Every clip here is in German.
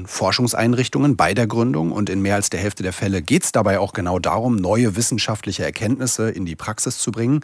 von Forschungseinrichtungen bei der Gründung und in mehr als der Hälfte der Fälle geht es dabei auch genau darum, neue wissenschaftliche Erkenntnisse in die Praxis zu bringen.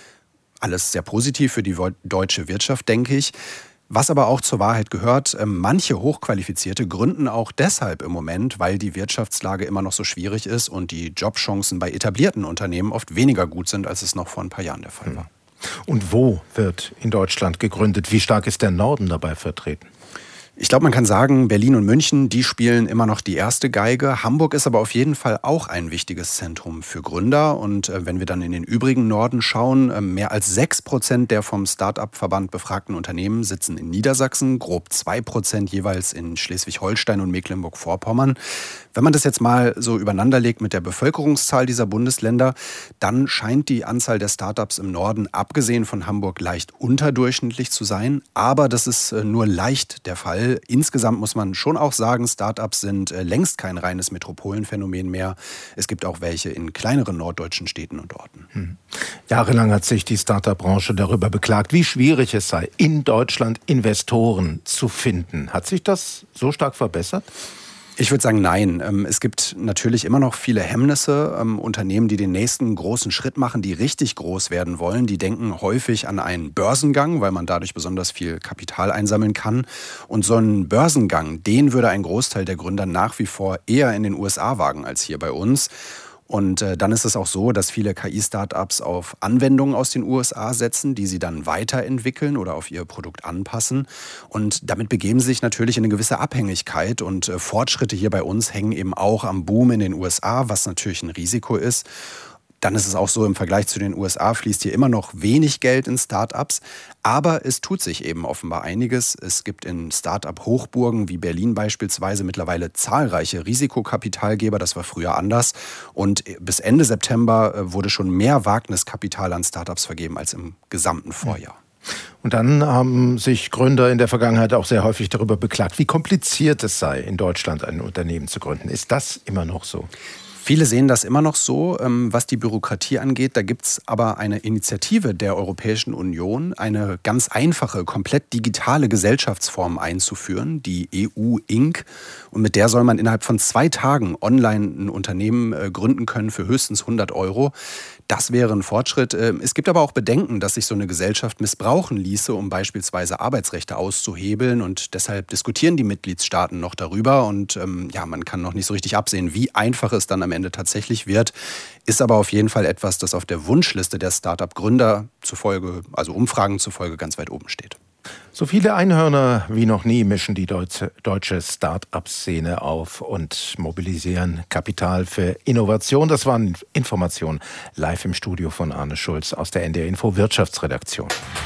Alles sehr positiv für die deutsche Wirtschaft, denke ich. Was aber auch zur Wahrheit gehört, manche Hochqualifizierte gründen auch deshalb im Moment, weil die Wirtschaftslage immer noch so schwierig ist und die Jobchancen bei etablierten Unternehmen oft weniger gut sind, als es noch vor ein paar Jahren der Fall war. Und wo wird in Deutschland gegründet? Wie stark ist der Norden dabei vertreten? Ich glaube, man kann sagen, Berlin und München, die spielen immer noch die erste Geige. Hamburg ist aber auf jeden Fall auch ein wichtiges Zentrum für Gründer. Und wenn wir dann in den übrigen Norden schauen, mehr als 6% der vom Start-up-Verband befragten Unternehmen sitzen in Niedersachsen, grob 2% jeweils in Schleswig-Holstein und Mecklenburg-Vorpommern. Wenn man das jetzt mal so übereinanderlegt mit der Bevölkerungszahl dieser Bundesländer, dann scheint die Anzahl der Start-ups im Norden, abgesehen von Hamburg, leicht unterdurchschnittlich zu sein. Aber das ist nur leicht der Fall. Insgesamt muss man schon auch sagen, Start-ups sind längst kein reines Metropolenphänomen mehr. Es gibt auch welche in kleineren norddeutschen Städten und Orten. Jahrelang hat sich die Start-up-Branche darüber beklagt, wie schwierig es sei, in Deutschland Investoren zu finden. Hat sich das so stark verbessert? Ich würde sagen, nein. Es gibt natürlich immer noch viele Hemmnisse. Unternehmen, die den nächsten großen Schritt machen, die richtig groß werden wollen, die denken häufig an einen Börsengang, weil man dadurch besonders viel Kapital einsammeln kann. Und so einen Börsengang, den würde ein Großteil der Gründer nach wie vor eher in den USA wagen als hier bei uns. Und dann ist es auch so, dass viele KI-Startups auf Anwendungen aus den USA setzen, die sie dann weiterentwickeln oder auf ihr Produkt anpassen. Und damit begeben sie sich natürlich in eine gewisse Abhängigkeit. Und Fortschritte hier bei uns hängen eben auch am Boom in den USA, was natürlich ein Risiko ist. Dann ist es auch so, im Vergleich zu den USA fließt hier immer noch wenig Geld in Start-ups. Aber es tut sich eben offenbar einiges. Es gibt in Start-up-Hochburgen wie Berlin beispielsweise mittlerweile zahlreiche Risikokapitalgeber. Das war früher anders. Und bis Ende September wurde schon mehr Wagniskapital an Start-ups vergeben als im gesamten Vorjahr. Und dann haben sich Gründer in der Vergangenheit auch sehr häufig darüber beklagt, wie kompliziert es sei, in Deutschland ein Unternehmen zu gründen. Ist das immer noch so? Viele sehen das immer noch so, was die Bürokratie angeht. Da gibt es aber eine Initiative der Europäischen Union, eine ganz einfache, komplett digitale Gesellschaftsform einzuführen, die EU Inc. Und mit der soll man innerhalb von 2 Tagen online ein Unternehmen gründen können für höchstens 100 €. Das wäre ein Fortschritt. Es gibt aber auch Bedenken, dass sich so eine Gesellschaft missbrauchen ließe, um beispielsweise Arbeitsrechte auszuhebeln. Und deshalb diskutieren die Mitgliedstaaten noch darüber. Und man kann noch nicht so richtig absehen, wie einfach es dann am Ende tatsächlich wird. Ist aber auf jeden Fall etwas, das auf der Wunschliste der Start-up-Gründer zufolge, also Umfragen zufolge, ganz weit oben steht. So viele Einhörner wie noch nie mischen die deutsche Start-up-Szene auf und mobilisieren Kapital für Innovation. Das waren Informationen live im Studio von Arne Schulz aus der NDR Info Wirtschaftsredaktion.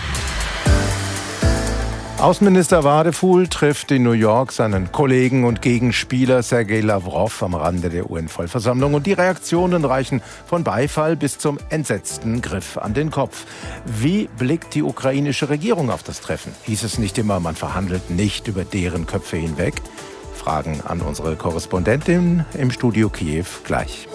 Außenminister Wadefuhl trifft in New York seinen Kollegen und Gegenspieler Sergei Lavrov am Rande der UN-Vollversammlung. Und die Reaktionen reichen von Beifall bis zum entsetzten Griff an den Kopf. Wie blickt die ukrainische Regierung auf das Treffen? Hieß es nicht immer, man verhandelt nicht über deren Köpfe hinweg? Fragen an unsere Korrespondentin im Studio Kiew gleich.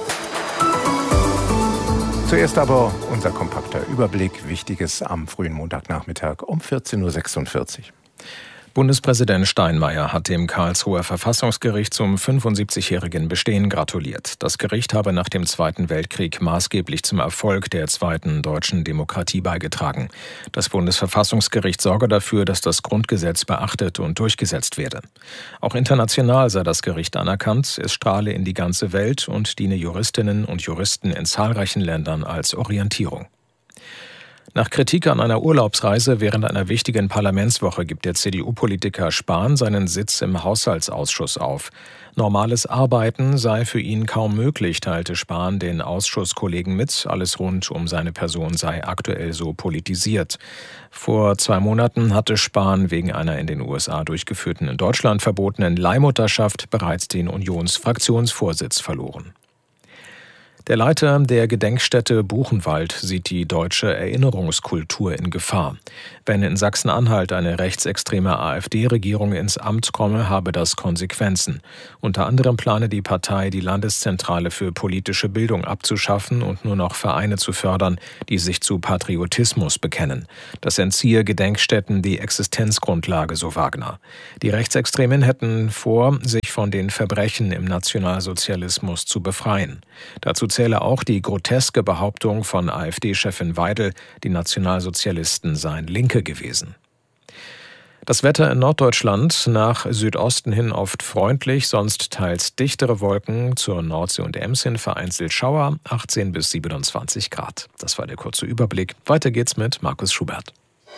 Zuerst aber unser kompakter Überblick. Wichtiges am frühen Montagnachmittag um 14.46 Uhr. Bundespräsident Steinmeier hat dem Karlsruher Verfassungsgericht zum 75-jährigen Bestehen gratuliert. Das Gericht habe nach dem Zweiten Weltkrieg maßgeblich zum Erfolg der zweiten deutschen Demokratie beigetragen. Das Bundesverfassungsgericht sorge dafür, dass das Grundgesetz beachtet und durchgesetzt werde. Auch international sei das Gericht anerkannt. Es strahle in die ganze Welt und diene Juristinnen und Juristen in zahlreichen Ländern als Orientierung. Nach Kritik an einer Urlaubsreise während einer wichtigen Parlamentswoche gibt der CDU-Politiker Spahn seinen Sitz im Haushaltsausschuss auf. Normales Arbeiten sei für ihn kaum möglich, teilte Spahn den Ausschusskollegen mit. Alles rund um seine Person sei aktuell so politisiert. Vor 2 Monaten hatte Spahn wegen einer in den USA durchgeführten, in Deutschland verbotenen Leihmutterschaft bereits den Unionsfraktionsvorsitz verloren. Der Leiter der Gedenkstätte Buchenwald sieht die deutsche Erinnerungskultur in Gefahr. Wenn in Sachsen-Anhalt eine rechtsextreme AfD-Regierung ins Amt komme, habe das Konsequenzen. Unter anderem plane die Partei, die Landeszentrale für politische Bildung abzuschaffen und nur noch Vereine zu fördern, die sich zu Patriotismus bekennen. Das entziehe Gedenkstätten die Existenzgrundlage, so Wagner. Die Rechtsextremen hätten vor, sich von den Verbrechen im Nationalsozialismus zu befreien. Dazu zähle auch die groteske Behauptung von AfD-Chefin Weidel, die Nationalsozialisten seien Linke gewesen. Das Wetter in Norddeutschland nach Südosten hin oft freundlich, sonst teils dichtere Wolken, zur Nordsee und Ems hin vereinzelt Schauer, 18 bis 27 Grad. Das war der kurze Überblick. Weiter geht's mit Markus Schubert.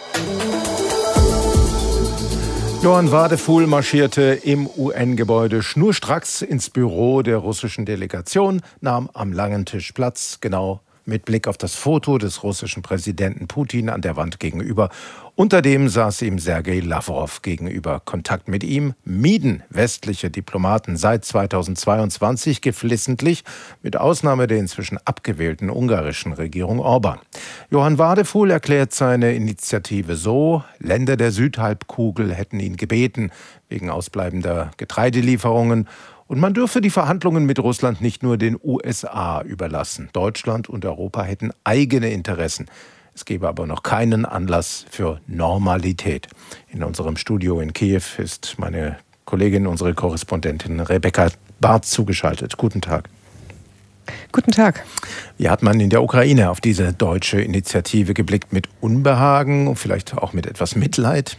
Johann Wadefuhl marschierte im UN-Gebäude schnurstracks ins Büro der russischen Delegation, nahm am langen Tisch Platz, genau mit Blick auf das Foto des russischen Präsidenten Putin an der Wand gegenüber. Unter dem saß ihm Sergei Lavrov gegenüber. Kontakt mit ihm mieden westliche Diplomaten seit 2022 geflissentlich, mit Ausnahme der inzwischen abgewählten ungarischen Regierung Orbán. Johann Wadefuhl erklärt seine Initiative so: Länder der Südhalbkugel hätten ihn gebeten, wegen ausbleibender Getreidelieferungen. Und man dürfe die Verhandlungen mit Russland nicht nur den USA überlassen. Deutschland und Europa hätten eigene Interessen. Es gebe aber noch keinen Anlass für Normalität. In unserem Studio in Kiew ist meine Kollegin, unsere Korrespondentin Rebecca Barth zugeschaltet. Guten Tag. Guten Tag. Wie hat man in der Ukraine auf diese deutsche Initiative geblickt? Mit Unbehagen und vielleicht auch mit etwas Mitleid?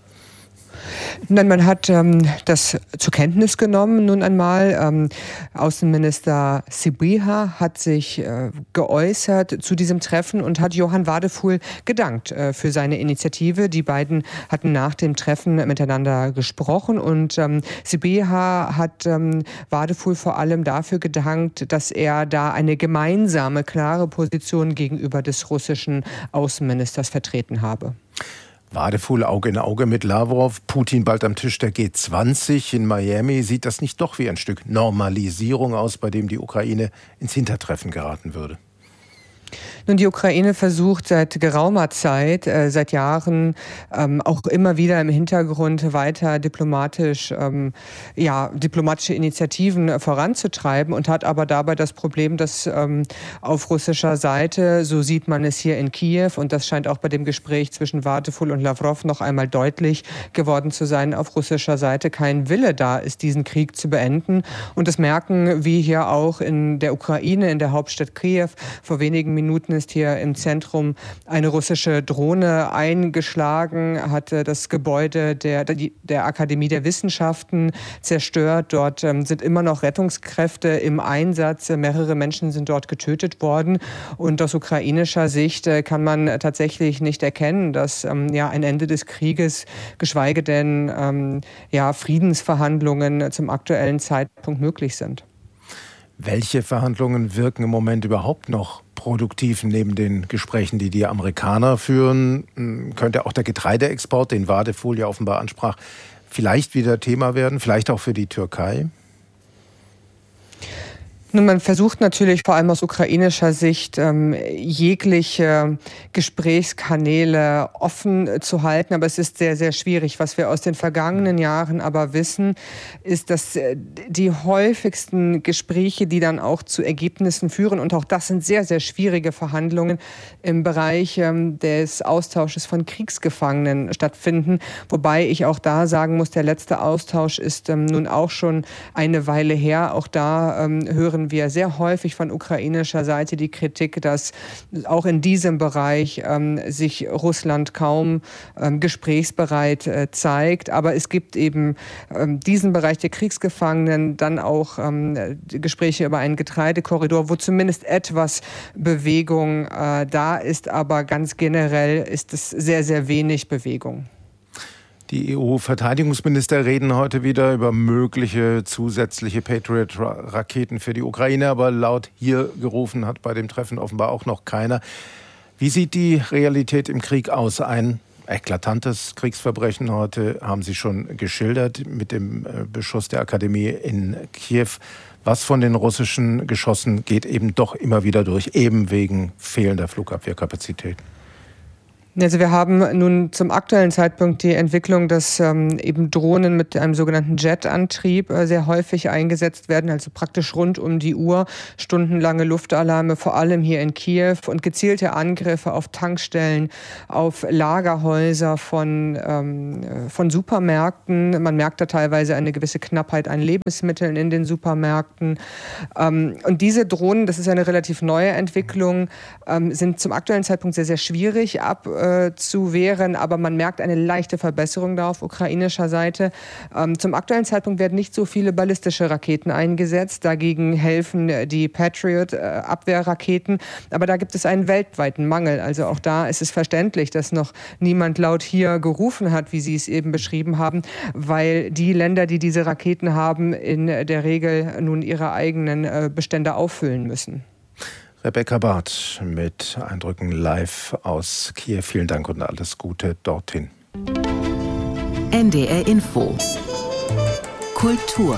Nein, man hat das zur Kenntnis genommen nun einmal. Außenminister Sybiha hat sich geäußert zu diesem Treffen und hat Johann Wadefuhl gedankt für seine Initiative. Die beiden hatten nach dem Treffen miteinander gesprochen und Sybiha hat Wadefuhl vor allem dafür gedankt, dass er da eine gemeinsame, klare Position gegenüber des russischen Außenministers vertreten habe. Wadefuhl Auge in Auge mit Lavrov, Putin bald am Tisch der G20 in Miami. Sieht das nicht doch wie ein Stück Normalisierung aus, bei dem die Ukraine ins Hintertreffen geraten würde? Nun, die Ukraine versucht seit geraumer Zeit, seit Jahren, auch immer wieder im Hintergrund weiter diplomatische Initiativen voranzutreiben und hat aber dabei das Problem, dass auf russischer Seite, so sieht man es hier in Kiew, und das scheint auch bei dem Gespräch zwischen Wadefuhl und Lavrov noch einmal deutlich geworden zu sein, auf russischer Seite kein Wille da ist, diesen Krieg zu beenden. Und das merken wir hier auch in der Ukraine, in der Hauptstadt Kiew. Vor wenigen Minuten ist hier im Zentrum eine russische Drohne eingeschlagen, hatte das Gebäude der Akademie der Wissenschaften zerstört. Dort sind immer noch Rettungskräfte im Einsatz. Mehrere Menschen sind dort getötet worden. Und aus ukrainischer Sicht kann man tatsächlich nicht erkennen, dass ein Ende des Krieges, geschweige denn Friedensverhandlungen zum aktuellen Zeitpunkt möglich sind. Welche Verhandlungen wirken im Moment überhaupt noch produktiv neben den Gesprächen, die die Amerikaner führen? Könnte auch der Getreideexport, den Wadefuhl ja offenbar ansprach, vielleicht wieder Thema werden, vielleicht auch für die Türkei? Nun, man versucht natürlich vor allem aus ukrainischer Sicht jegliche Gesprächskanäle offen zu halten, aber es ist sehr, sehr schwierig. Was wir aus den vergangenen Jahren aber wissen, ist, dass die häufigsten Gespräche, die dann auch zu Ergebnissen führen, und auch das sind sehr, sehr schwierige Verhandlungen, im Bereich des Austausches von Kriegsgefangenen stattfinden. Wobei ich auch da sagen muss, der letzte Austausch ist nun auch schon eine Weile her. Auch da hören wir sehr häufig von ukrainischer Seite die Kritik, dass auch in diesem Bereich sich Russland kaum gesprächsbereit zeigt. Aber es gibt eben diesen Bereich der Kriegsgefangenen, dann auch Gespräche über einen Getreidekorridor, wo zumindest etwas Bewegung da ist. Aber ganz generell ist es sehr, sehr wenig Bewegung. Die EU-Verteidigungsminister reden heute wieder über mögliche zusätzliche Patriot-Raketen für die Ukraine, aber laut hier gerufen hat bei dem Treffen offenbar auch noch keiner. Wie sieht die Realität im Krieg aus? Ein eklatantes Kriegsverbrechen heute haben Sie schon geschildert mit dem Beschuss der Akademie in Kiew. Was von den russischen Geschossen geht eben doch immer wieder durch, eben wegen fehlender Flugabwehrkapazitäten? Also wir haben nun zum aktuellen Zeitpunkt die Entwicklung, dass eben Drohnen mit einem sogenannten Jetantrieb sehr häufig eingesetzt werden, also praktisch rund um die Uhr, stundenlange Luftalarme, vor allem hier in Kiew und gezielte Angriffe auf Tankstellen, auf Lagerhäuser von Supermärkten. Man merkt da teilweise eine gewisse Knappheit an Lebensmitteln in den Supermärkten. Und diese Drohnen, das ist eine relativ neue Entwicklung, sind zum aktuellen Zeitpunkt sehr, sehr schwierig zu wehren, aber man merkt eine leichte Verbesserung da auf ukrainischer Seite. Zum aktuellen Zeitpunkt werden nicht so viele ballistische Raketen eingesetzt. Dagegen helfen die Patriot-Abwehrraketen. Aber da gibt es einen weltweiten Mangel. Also auch da ist es verständlich, dass noch niemand laut hier gerufen hat, wie Sie es eben beschrieben haben, weil die Länder, die diese Raketen haben, in der Regel nun ihre eigenen Bestände auffüllen müssen. Rebecca Barth mit Eindrücken live aus Kiew. Vielen Dank und alles Gute dorthin. NDR Info. Kultur.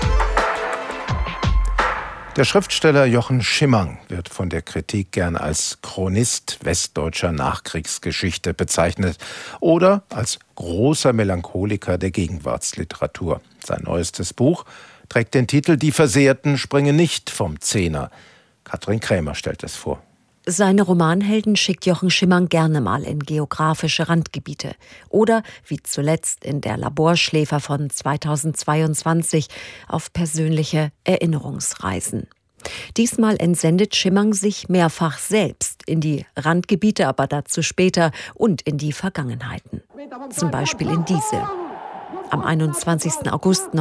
Der Schriftsteller Jochen Schimmang wird von der Kritik gern als Chronist westdeutscher Nachkriegsgeschichte bezeichnet oder als großer Melancholiker der Gegenwartsliteratur. Sein neuestes Buch trägt den Titel »Die Versehrten springen nicht vom Zehner«. Katrin Krämer stellt es vor. Seine Romanhelden schickt Jochen Schimmang gerne mal in geografische Randgebiete. Oder, wie zuletzt in Der Laborschläfer von 2022, auf persönliche Erinnerungsreisen. Diesmal entsendet Schimmang sich mehrfach selbst in die Randgebiete, aber dazu später, und in die Vergangenheiten. Zum Beispiel in diese. Am 21. August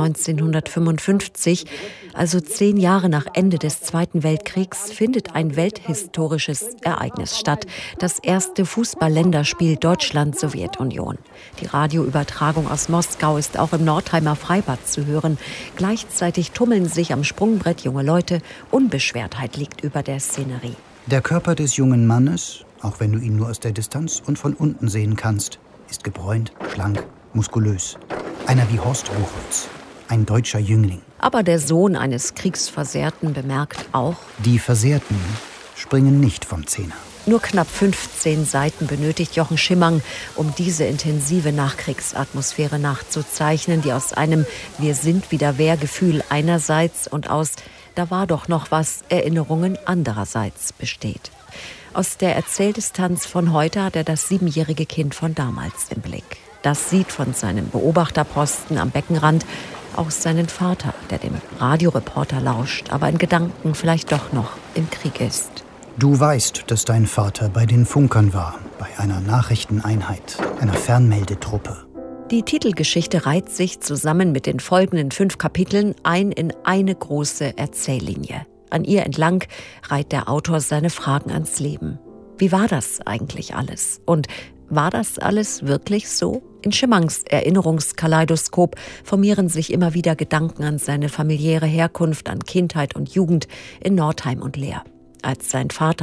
1955, also 10 Jahre nach Ende des Zweiten Weltkriegs, findet ein welthistorisches Ereignis statt. Das erste Fußball-Länderspiel Deutschland-Sowjetunion. Die Radioübertragung aus Moskau ist auch im Nordheimer Freibad zu hören. Gleichzeitig tummeln sich am Sprungbrett junge Leute. Unbeschwertheit liegt über der Szenerie. Der Körper des jungen Mannes, auch wenn du ihn nur aus der Distanz und von unten sehen kannst, ist gebräunt, schlank, muskulös. Einer wie Horst Buchholz, ein deutscher Jüngling. Aber der Sohn eines Kriegsversehrten bemerkt auch: Die Versehrten springen nicht vom Zehner. Nur knapp 15 Seiten benötigt Jochen Schimmang, um diese intensive Nachkriegsatmosphäre nachzuzeichnen, die aus einem Wir-sind-wieder-wer-Gefühl einerseits und aus Da war doch noch was Erinnerungen andererseits besteht. Aus der Erzähldistanz von heute hat er das 7-jährige Kind von damals im Blick. Das sieht von seinem Beobachterposten am Beckenrand auch seinen Vater, der dem Radioreporter lauscht, aber in Gedanken vielleicht doch noch im Krieg ist. Du weißt, dass dein Vater bei den Funkern war, bei einer Nachrichteneinheit, einer Fernmeldetruppe. Die Titelgeschichte reiht sich zusammen mit den folgenden 5 Kapiteln ein in eine große Erzähllinie. An ihr entlang reiht der Autor seine Fragen ans Leben. Wie war das eigentlich alles? Und war das alles wirklich so? In Schimmangs Erinnerungskaleidoskop formieren sich immer wieder Gedanken an seine familiäre Herkunft, an Kindheit und Jugend in Nordheim und Leer. Als sein Vater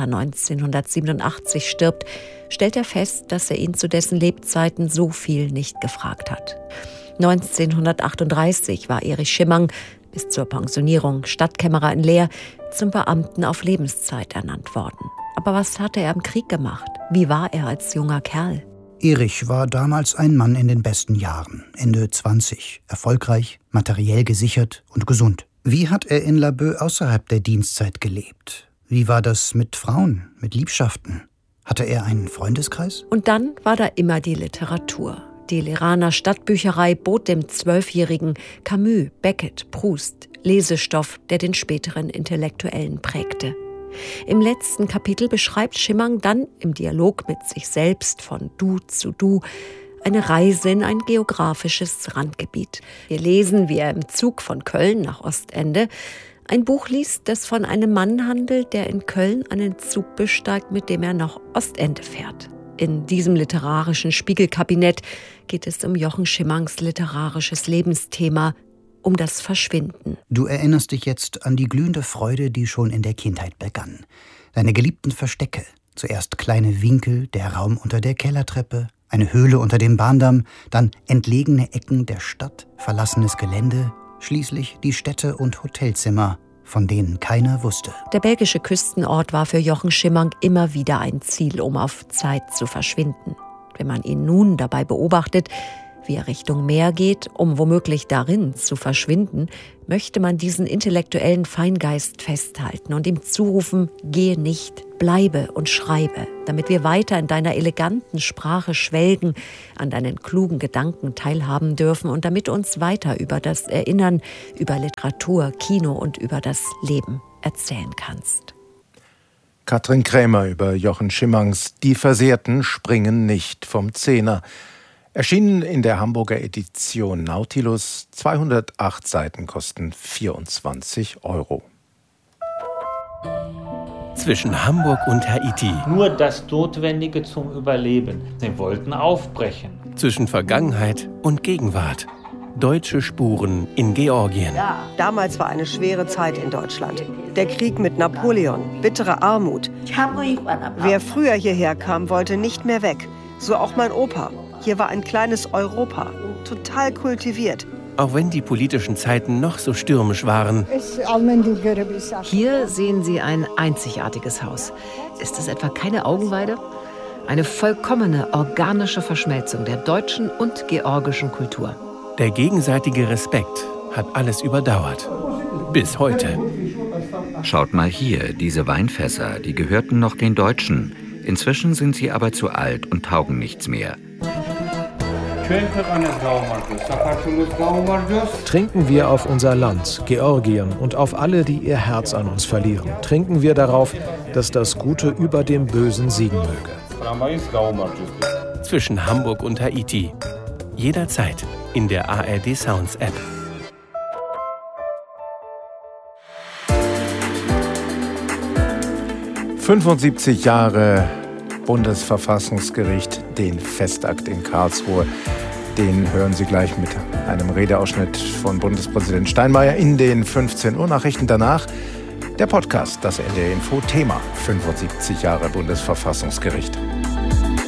1987 stirbt, stellt er fest, dass er ihn zu dessen Lebzeiten so viel nicht gefragt hat. 1938 war Erich Schimmang bis zur Pensionierung Stadtkämmerer in Leer zum Beamten auf Lebenszeit ernannt worden. Aber was hatte er im Krieg gemacht? Wie war er als junger Kerl? Erich war damals ein Mann in den besten Jahren, Ende 20, erfolgreich, materiell gesichert und gesund. Wie hat er in Laboe außerhalb der Dienstzeit gelebt? Wie war das mit Frauen, mit Liebschaften? Hatte er einen Freundeskreis? Und dann war da immer die Literatur. Die Leraner Stadtbücherei bot dem 12-jährigen Camus, Beckett, Proust Lesestoff, der den späteren Intellektuellen prägte. Im letzten Kapitel beschreibt Schimmang dann im Dialog mit sich selbst von Du zu Du eine Reise in ein geografisches Randgebiet. Wir lesen, wie er im Zug von Köln nach Ostende ein Buch liest, das von einem Mann handelt, der in Köln einen Zug besteigt, mit dem er nach Ostende fährt. In diesem literarischen Spiegelkabinett geht es um Jochen Schimmangs literarisches Lebensthema, um das Verschwinden. Du erinnerst dich jetzt an die glühende Freude, die schon in der Kindheit begann. Deine geliebten Verstecke. Zuerst kleine Winkel, der Raum unter der Kellertreppe, eine Höhle unter dem Bahndamm, dann entlegene Ecken der Stadt, verlassenes Gelände, schließlich die Städte und Hotelzimmer, von denen keiner wusste. Der belgische Küstenort war für Jochen Schimank immer wieder ein Ziel, um auf Zeit zu verschwinden. Wenn man ihn nun dabei beobachtet, wie er Richtung Meer geht, um womöglich darin zu verschwinden, möchte man diesen intellektuellen Feingeist festhalten und ihm zurufen: Gehe nicht, bleibe und schreibe, damit wir weiter in deiner eleganten Sprache schwelgen, an deinen klugen Gedanken teilhaben dürfen und damit uns weiter über das Erinnern, über Literatur, Kino und über das Leben erzählen kannst. Katrin Krämer über Jochen Schimanks Die Versehrten springen nicht vom Zehner. Erschienen in der Hamburger Edition Nautilus, 208 Seiten kosten 24 €. Zwischen Hamburg und Haiti. Nur das Notwendige zum Überleben. Sie wollten aufbrechen. Zwischen Vergangenheit und Gegenwart. Deutsche Spuren in Georgien. Damals war eine schwere Zeit in Deutschland. Der Krieg mit Napoleon, bittere Armut. Wer früher hierher kam, wollte nicht mehr weg. So auch mein Opa. Hier war ein kleines Europa, total kultiviert. Auch wenn die politischen Zeiten noch so stürmisch waren. Hier sehen Sie ein einzigartiges Haus. Ist es etwa keine Augenweide? Eine vollkommene organische Verschmelzung der deutschen und georgischen Kultur. Der gegenseitige Respekt hat alles überdauert. Bis heute. Schaut mal hier, diese Weinfässer, die gehörten noch den Deutschen. Inzwischen sind sie aber zu alt und taugen nichts mehr. Trinken wir auf unser Land, Georgien, und auf alle, die ihr Herz an uns verlieren. Trinken wir darauf, dass das Gute über dem Bösen siegen möge. Zwischen Hamburg und Haiti. Jederzeit in der ARD Sounds App. »75 Jahre Bundesverfassungsgericht, den Festakt in Karlsruhe.« Den hören Sie gleich mit einem Redeausschnitt von Bundespräsident Steinmeier in den 15 Uhr Nachrichten. Danach der Podcast, das NDR Info Thema 75 Jahre Bundesverfassungsgericht.